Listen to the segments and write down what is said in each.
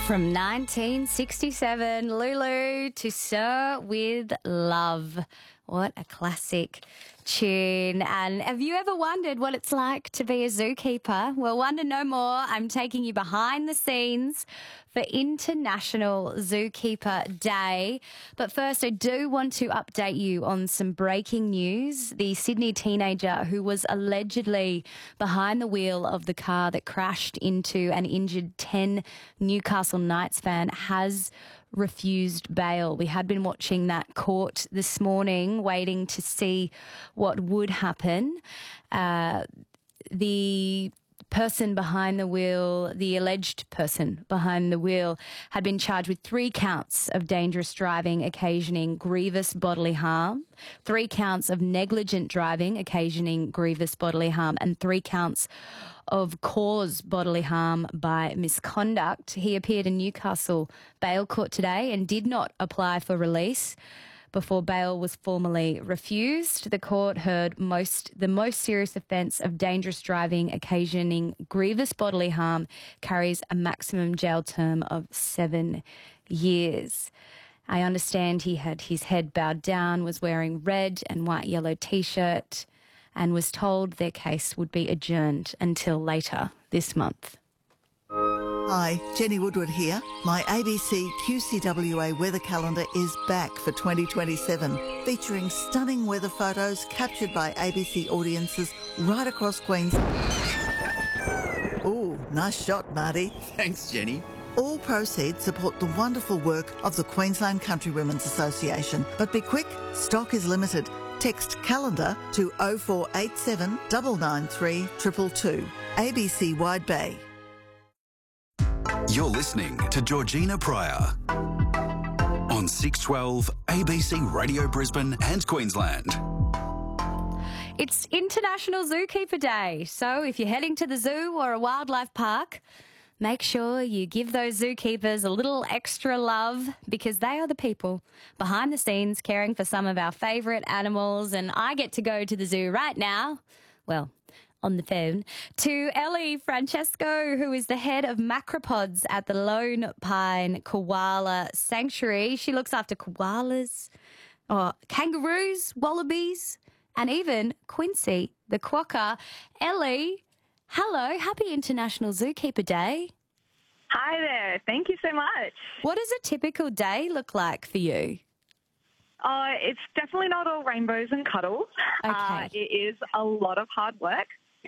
From 1967, Lulu to Sir with Love. What a classic tune. And have you ever wondered what it's like to be a zookeeper? Well, wonder no more. I'm taking you behind the scenes for International Zookeeper Day. But first, I do want to update you on some breaking news. The Sydney teenager who was allegedly behind the wheel of the car that crashed into and injured 10 Newcastle Knights fans has refused bail. We had been watching that court this morning, waiting to see what would happen. The person behind the wheel, the alleged person behind the wheel, had been charged with 3 counts of dangerous driving occasioning grievous bodily harm, 3 counts of negligent driving occasioning grievous bodily harm, and 3 counts of cause bodily harm by misconduct. He appeared in Newcastle Bail Court today and did not apply for release before bail was formally refused. The court heard the most serious offence of dangerous driving occasioning grievous bodily harm carries a maximum jail term of 7 years. I understand he had his head bowed down, was wearing red and white yellow T-shirt, and was told their case would be adjourned until later this month. Hi, Jenny Woodward here. My ABC QCWA weather calendar is back for 2027, featuring stunning weather photos captured by ABC audiences right across Queensland. Ooh, nice shot, Marty. Thanks, Jenny. All proceeds support the wonderful work of the Queensland Country Women's Association. But be quick, stock is limited. Text calendar to 0487 993 222. ABC Wide Bay. You're listening to Georgina Pryor on 612 ABC Radio Brisbane and Queensland. It's International Zookeeper Day, so if you're heading to the zoo or a wildlife park, make sure you give those zookeepers a little extra love, because they are the people behind the scenes caring for some of our favourite animals. And I get to go to the zoo right now, well, on the phone, to Ellie Francesco, who is the head of macropods at the Lone Pine Koala Sanctuary. She looks after koalas, kangaroos, wallabies, and even Quincy, the quokka. Ellie, hello, happy International Zookeeper Day. Hi there, thank you so much. What does a typical day look like for you? It's definitely not all rainbows and cuddles. Okay. It is a lot of hard work.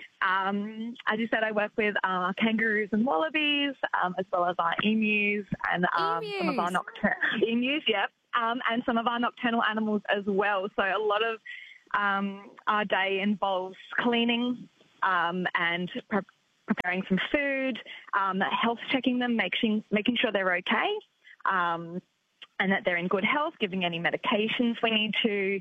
As you said, I work with kangaroos and wallabies, as well as our emus and some of our nocturnal emus, yep, and some of our nocturnal animals as well. So a lot of our day involves cleaning and preparing some food, health checking them, making sure they're okay, and that they're in good health, giving any medications we need to,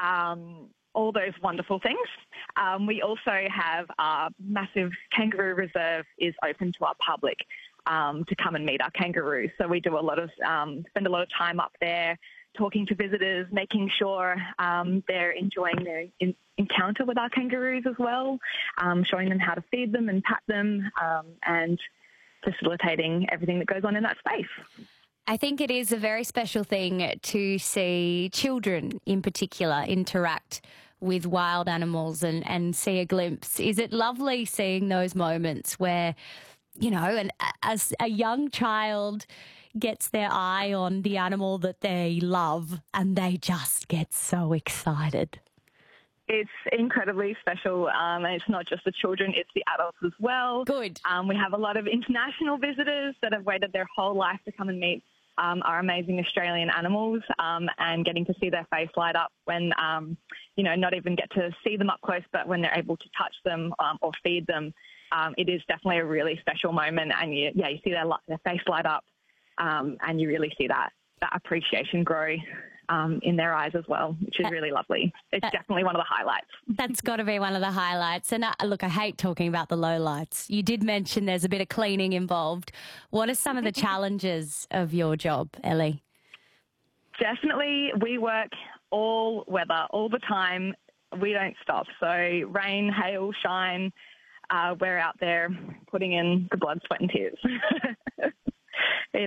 all those wonderful things. We also have our massive kangaroo reserve is open to our public to come and meet our kangaroos. So we do spend a lot of time up there talking to visitors, making sure they're enjoying their encounter with our kangaroos as well, showing them how to feed them and pat them, and facilitating everything that goes on in that space. I think it is a very special thing to see children in particular interact with wild animals and see a glimpse. Is it lovely seeing those moments where, you know, as a young child gets their eye on the animal that they love and they just get so excited? It's incredibly special, and it's not just the children, it's the adults as well. Good. We have a lot of international visitors that have waited their whole life to come and meet our amazing Australian animals, and getting to see their face light up when, not even get to see them up close, but when they're able to touch them or feed them. It is definitely a really special moment, and you see their face light up, and you really see that appreciation grow in their eyes as well, which is really lovely. It's definitely one of the highlights. That's got to be one of the highlights. And look, I hate talking about the lowlights. You did mention there's a bit of cleaning involved. What are some of the challenges of your job, Ellie? Definitely, we work all weather, all the time. We don't stop. So rain, hail, shine, we're out there putting in the blood, sweat and tears.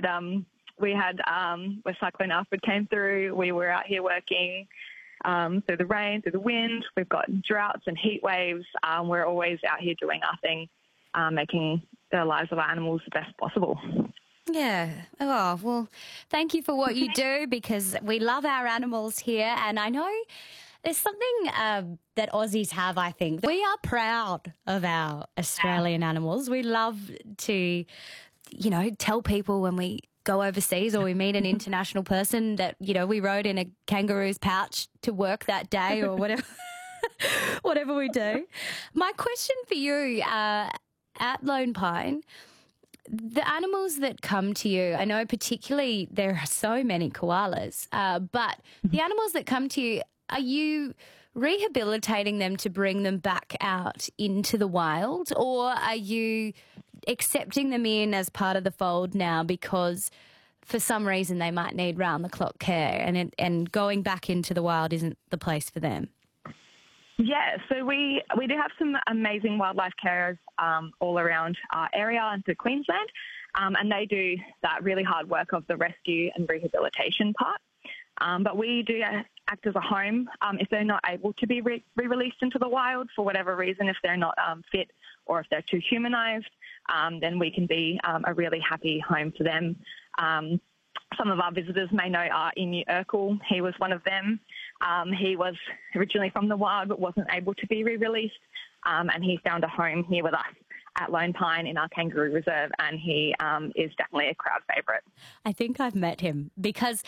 we had when Cyclone Alfred came through, we were out here working through the rain, through the wind. We've got droughts and heat waves. We're always out here doing our thing, making the lives of our animals the best possible. Yeah. Oh, well, thank you for what you do, because we love our animals here. And I know there's something that Aussies have, I think. We are proud of our Australian animals. We love to, tell people when we go overseas or we meet an international person that, we rode in a kangaroo's pouch to work that day or whatever, whatever we do. My question for you at Lone Pine, the animals that come to you, I know particularly there are so many koalas, but the animals that come to you, are you rehabilitating them to bring them back out into the wild, or are you accepting them in as part of the fold now because for some reason they might need round-the-clock care and going back into the wild isn't the place for them? Yeah, so we do have some amazing wildlife carers all around our area and through Queensland, and they do that really hard work of the rescue and rehabilitation part. But we do act as a home if they're not able to be re-released into the wild for whatever reason, if they're not fit or if they're too humanised, then we can be a really happy home for them. Some of our visitors may know our emu Urkel. He was one of them. He was originally from the wild but wasn't able to be re-released, and he found a home here with us at Lone Pine in our kangaroo reserve, and he is definitely a crowd favourite. I think I've met him because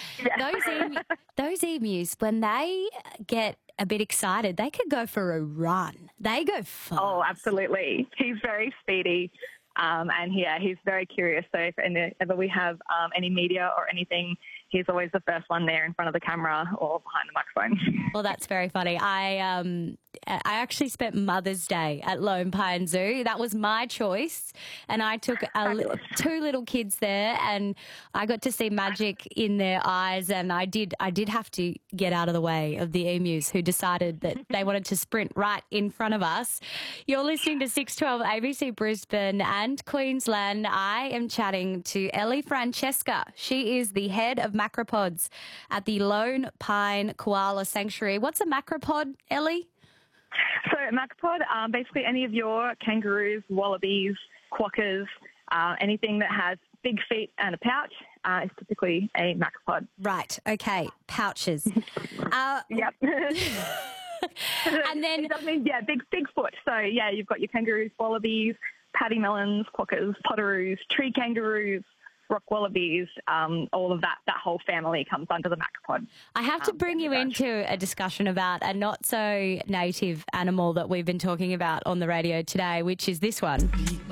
those emus, when they get a bit excited, they could go for a run. They go fast. Oh, absolutely. He's very speedy. And yeah, he's very curious. So if ever we have any media or anything, he's always the first one there in front of the camera or behind the microphone. Well, that's very funny. I actually spent Mother's Day at Lone Pine Zoo. That was my choice, and I took two little kids there, and I got to see magic in their eyes. And I did have to get out of the way of the emus who decided that they wanted to sprint right in front of us. You're listening to 612 ABC Brisbane and Queensland. I am chatting to Ellie Francesca. She is the head of macropods at the Lone Pine Koala Sanctuary. What's a macropod, Ellie? So a macropod, basically any of your kangaroos, wallabies, quokkas, anything that has big feet and a pouch is typically a macropod. Right, okay, pouches. Yep. And then... big foot. So, yeah, you've got your kangaroos, wallabies, paddy melons, quokkas, potoroos, tree kangaroos, rock wallabies, all of that whole family comes under the macropod. I have to bring you into a discussion about a not so native animal that we've been talking about on the radio today, which is this one.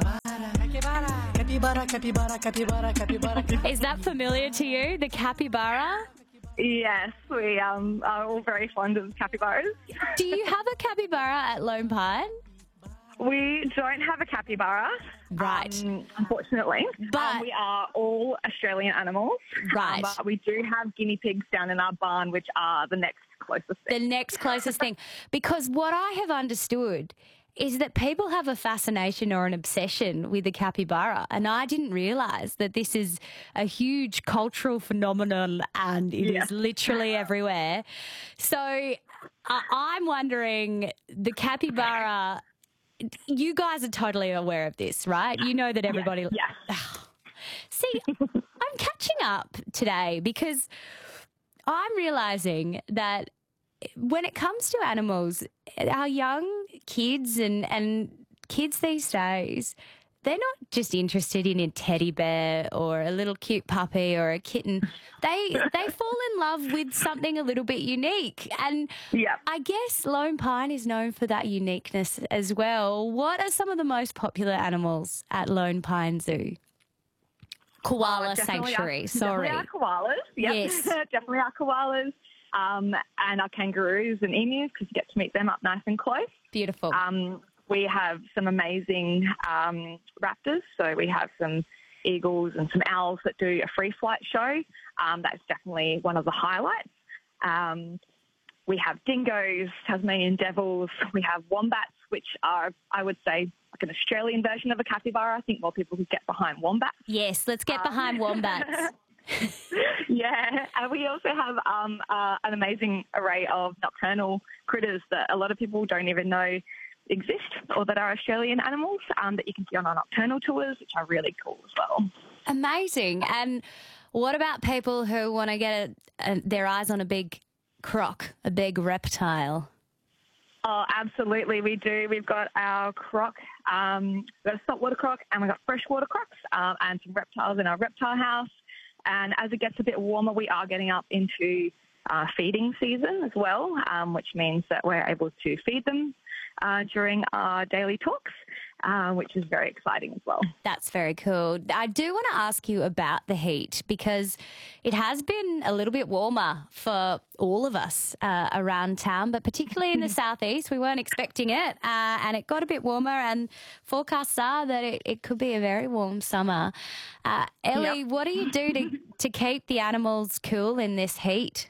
Is that familiar to you, the capybara? Yes, we are all very fond of capybaras. Do you have a capybara at Lone Pine? We don't have a capybara, right? Unfortunately, but we are all Australian animals, right? But we do have guinea pigs down in our barn, which are the next closest thing. The next closest thing, because what I have understood is that people have a fascination or an obsession with the capybara, and I didn't realise that this is a huge cultural phenomenon and it is literally everywhere. So I'm wondering, the capybara. You guys are totally aware of this, right? You know that everybody... Yeah. See, I'm catching up today because I'm realising that when it comes to animals, our young kids and kids these days, they're not just interested in a teddy bear or a little cute puppy or a kitten. They fall in love with something a little bit unique. And I guess Lone Pine is known for that uniqueness as well. What are some of the most popular animals at Lone Pine Zoo? Koala Sanctuary, sorry. Definitely our koalas. Yep. Yes. Definitely our koalas. And our kangaroos and emus, because you get to meet them up nice and close. Beautiful. We have some amazing raptors. So we have some eagles and some owls that do a free flight show. That's definitely one of the highlights. We have dingoes, Tasmanian devils. We have wombats, which are, I would say, like an Australian version of a capybara. I think more people could get behind wombats. Yes, let's get behind wombats. Yeah, and we also have an amazing array of nocturnal critters that a lot of people don't even know exist or that are Australian animals that you can see on our nocturnal tours, which are really cool as well. Amazing. And what about people who want to get their eyes on a big croc, a big reptile? Oh, absolutely, we do. We've got our croc, we've got a saltwater croc, and we've got freshwater crocs and some reptiles in our reptile house. And as it gets a bit warmer, we are getting up into feeding season as well, which means that we're able to feed them during our daily talks, which is very exciting as well. That's very cool. I do want to ask you about the heat because it has been a little bit warmer for all of us around town, but particularly in the southeast, we weren't expecting it, and it got a bit warmer, and forecasts are that it could be a very warm summer. Ellie, what do you do to keep the animals cool in this heat?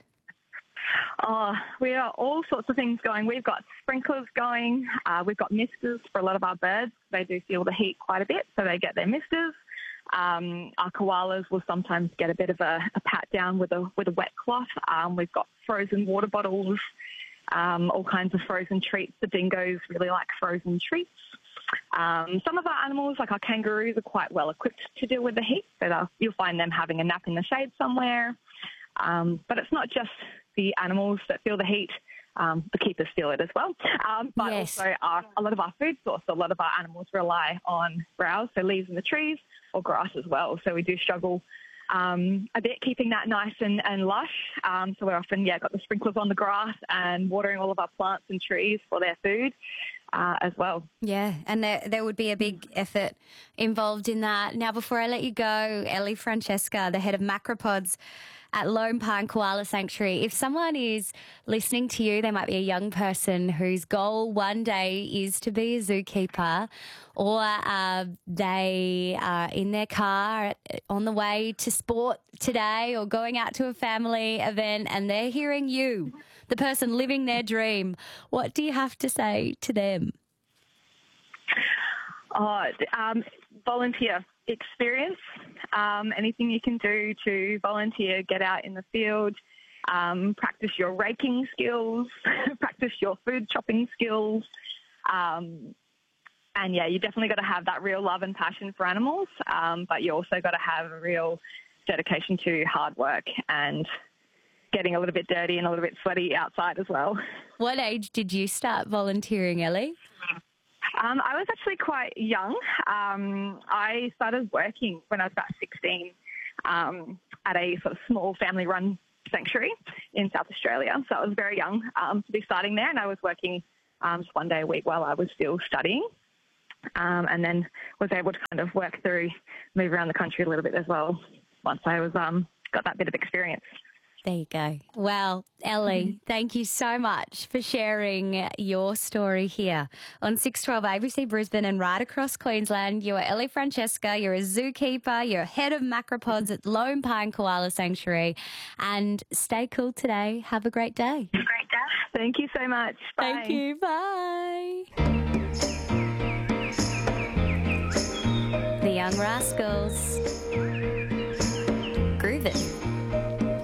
Oh, we are all sorts of things going. We've got sprinklers going. We've got misters for a lot of our birds. They do feel the heat quite a bit, so they get their misters. Our koalas will sometimes get a bit of a pat down with a wet cloth. We've got frozen water bottles, all kinds of frozen treats. The dingoes really like frozen treats. Some of our animals, like our kangaroos, are quite well equipped to deal with the heat. So you'll find them having a nap in the shade somewhere. But it's not just the animals that feel the heat, the keepers feel it as well. But yes. Also a lot of our food source, a lot of our animals rely on browse, so leaves in the trees, or grass as well. So we do struggle a bit keeping that nice and lush. So we're often, got the sprinklers on the grass and watering all of our plants and trees for their food as well. Yeah, and there would be a big effort involved in that. Now, before I let you go, Ellie Francesca, the head of macropods at Lone Pine Koala Sanctuary, if someone is listening to you, they might be a young person whose goal one day is to be a zookeeper, or they are in their car on the way to sport today or going out to a family event and they're hearing you, the person living their dream. What do you have to say to them? Volunteer. Experience. Anything you can do to volunteer, get out in the field, practice your raking skills, practice your food chopping skills. And you definitely got to have that real love and passion for animals, but you also got to have a real dedication to hard work and getting a little bit dirty and a little bit sweaty outside as well. What age did you start volunteering, Ellie? I was actually quite young. I started working when I was about 16 at a sort of small family-run sanctuary in South Australia. So I was very young to be starting there, and I was working just one day a week while I was still studying, and then was able to kind of work through, move around the country a little bit as well once I was got that bit of experience. There you go. Well, Ellie, thank you so much for sharing your story here on 612 ABC Brisbane and right across Queensland. You are Ellie Francesca. You're a zookeeper. You're head of macropods at Lone Pine Koala Sanctuary. And stay cool today. Have a great day. Thank you so much. Bye. Thank you. Bye. The Young Rascals.